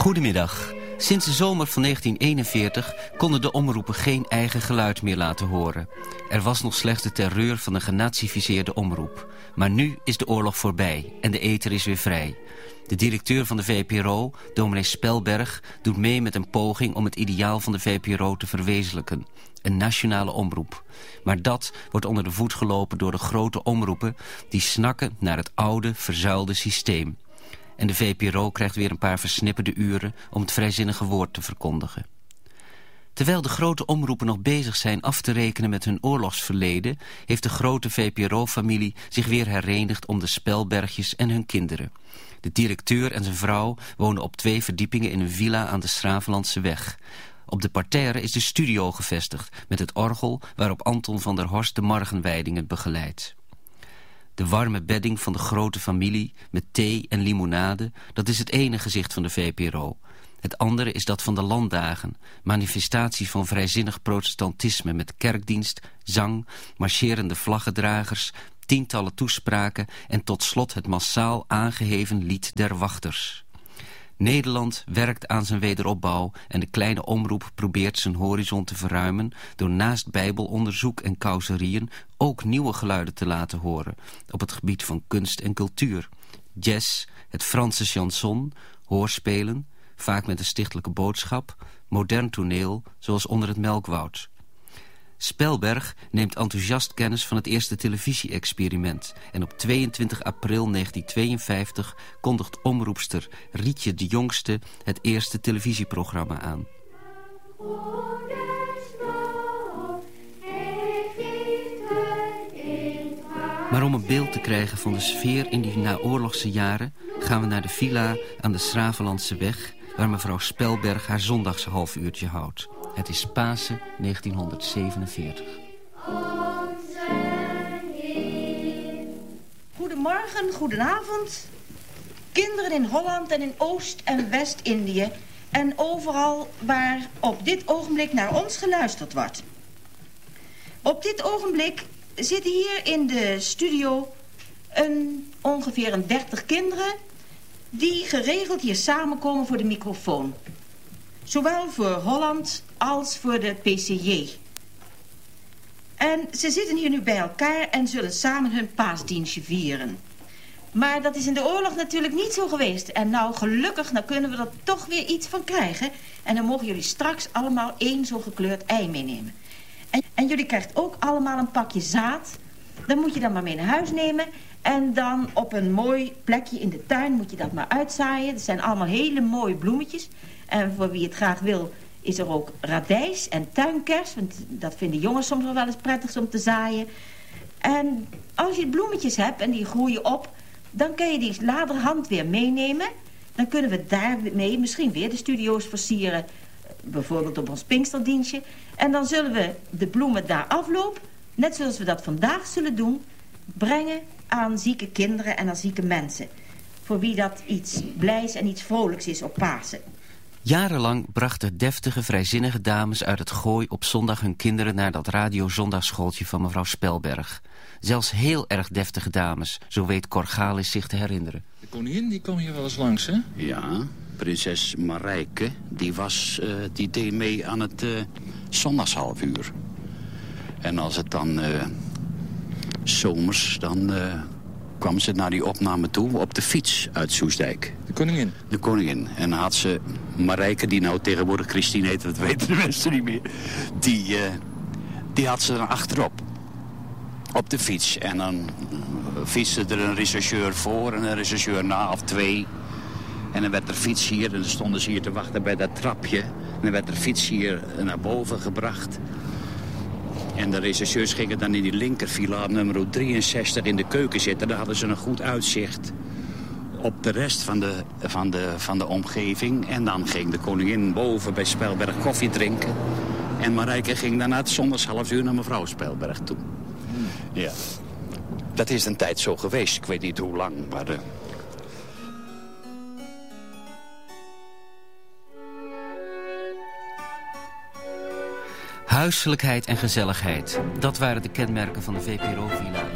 Goedemiddag. Sinds de zomer van 1941 konden de omroepen geen eigen geluid meer laten horen. Er was nog slechts de terreur van een genazificeerde omroep. Maar nu is de oorlog voorbij en de ether is weer vrij. De directeur van de VPRO, dominee Spelberg, doet mee met een poging om het ideaal van de VPRO te verwezenlijken. Een nationale omroep. Maar dat wordt onder de voet gelopen door de grote omroepen die snakken naar het oude, verzuilde systeem. En de VPRO krijgt weer een paar versnipperde uren om het vrijzinnige woord te verkondigen. Terwijl de grote omroepen nog bezig zijn af te rekenen met hun oorlogsverleden, heeft de grote VPRO-familie zich weer herenigd om de Spelbergjes en hun kinderen. De directeur en zijn vrouw wonen op 2 verdiepingen in een villa aan de Schravenlandseweg. Op de parterre is de studio gevestigd met het orgel waarop Anton van der Horst de morgenwijdingen begeleidt. De warme bedding van de grote familie met thee en limonade, dat is het ene gezicht van de VPRO. Het andere is dat van de landdagen, manifestatie van vrijzinnig protestantisme met kerkdienst, zang, marcherende vlaggedragers, tientallen toespraken en tot slot het massaal aangeheven lied der wachters. Nederland werkt aan zijn wederopbouw en de kleine omroep probeert zijn horizon te verruimen door naast bijbelonderzoek en causerieën ook nieuwe geluiden te laten horen op het gebied van kunst en cultuur. Jazz, het Franse chanson, hoorspelen, vaak met een stichtelijke boodschap, modern toneel zoals Onder het Melkwoud. Spelberg neemt enthousiast kennis van het eerste televisie-experiment en op 22 april 1952 kondigt omroepster Rietje de Jongste het eerste televisieprogramma aan. Maar om een beeld te krijgen van de sfeer in die naoorlogse jaren gaan we naar de villa aan de Schravenlandseweg waar mevrouw Spelberg haar zondagshalfuurtje houdt. Het is Pasen 1947. Goedemorgen, goedenavond. Kinderen in Holland en in Oost- en West-Indië en overal waar op dit ogenblik naar ons geluisterd wordt. Op dit ogenblik zitten hier in de studio ongeveer een 30 kinderen die geregeld hier samenkomen voor de microfoon. Zowel voor Holland als voor de PCJ. En ze zitten hier nu bij elkaar en zullen samen hun paasdienstje vieren. Maar dat is in de oorlog natuurlijk niet zo geweest. En nou gelukkig, nou kunnen we er toch weer iets van krijgen. En dan mogen jullie straks allemaal 1 zo gekleurd ei meenemen. En jullie krijgt ook allemaal een pakje zaad. Dan moet je dat maar mee naar huis nemen. En dan op een mooi plekje in de tuin moet je dat maar uitzaaien. Het zijn allemaal hele mooie bloemetjes. En voor wie het graag wil is er ook radijs en tuinkers. Want dat vinden jongens soms nog wel eens prettig om te zaaien. En als je bloemetjes hebt en die groeien op, dan kun je die laterhand weer meenemen. Dan kunnen we daarmee misschien weer de studio's versieren. Bijvoorbeeld op ons Pinksterdienstje. En dan zullen we de bloemen daar afloop, net zoals we dat vandaag zullen doen, brengen aan zieke kinderen en aan zieke mensen. Voor wie dat iets blijs en iets vrolijks is op Pasen. Jarenlang brachten deftige, vrijzinnige dames uit het Gooi op zondag hun kinderen naar dat radiozondagsschooltje van mevrouw Spelberg. Zelfs heel erg deftige dames, zo weet Cor Galis zich te herinneren. De koningin die kwam hier wel eens langs, hè? Ja, prinses Marijke, die deed mee aan het zondagshalfuur. En als het dan zomers, dan kwam ze naar die opname toe op de fiets uit Soestdijk. De koningin? De koningin. En dan had ze Marijke, die nou tegenwoordig Christine heet, dat weten de mensen niet meer. Die had ze dan achterop. Op de fiets. En dan fietste er een rechercheur voor en een rechercheur na of 2. En dan werd er fiets hier en dan stonden ze hier te wachten bij dat trapje. En dan werd er fiets hier naar boven gebracht. En de rechercheurs gingen dan in die linkervilla nummer 63 in de keuken zitten. Daar hadden ze een goed uitzicht op de rest van de omgeving. En dan ging de koningin boven bij Spelberg koffie drinken. En Marijke ging dan na het zondagshalfuur naar mevrouw Spelberg toe. Ja, dat is een tijd zo geweest. Ik weet niet hoe lang, maar... Huiselijkheid en gezelligheid, dat waren de kenmerken van de VPRO-villa